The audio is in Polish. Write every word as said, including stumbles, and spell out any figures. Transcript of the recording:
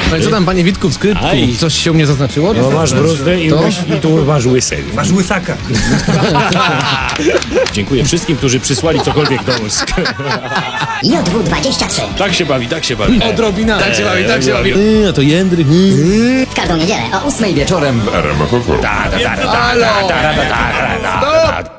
No i co tam, panie Witku, w skrytku? Aj. Coś się u mnie zaznaczyło? No masz bruzdę i, To? masz, i tu masz łysek. Masz łysaka. Dziękuję wszystkim, którzy przysłali cokolwiek do ust. J W dwadzieścia trzy. Tak się bawi, tak się bawi. Odrobina. Tak się bawi, tak się bawi. Eee, Yy, a to Jędryk. Yy. W każdą niedzielę o ósmej wieczorem. Ta, ta, ta, ta, ta, ta, ta, ta, ta, ta, ta, ta, ta.